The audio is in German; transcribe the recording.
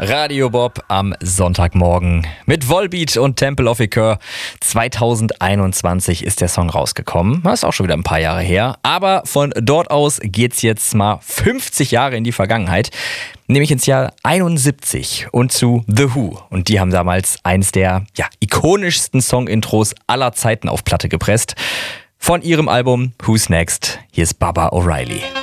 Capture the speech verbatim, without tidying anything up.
Radio Bob am Sonntagmorgen mit Volbeat und Temple of Icare. zwanzig einundzwanzig ist der Song rausgekommen. Das ist auch schon wieder ein paar Jahre her. Aber von dort aus geht's jetzt mal fünfzig Jahre in die Vergangenheit. Nämlich ins Jahr einundsiebzig und zu The Who. Und die haben damals eins der ja, ikonischsten Song-Intros aller Zeiten auf Platte gepresst. Von ihrem Album Who's Next? Hier ist Baba O'Reilly.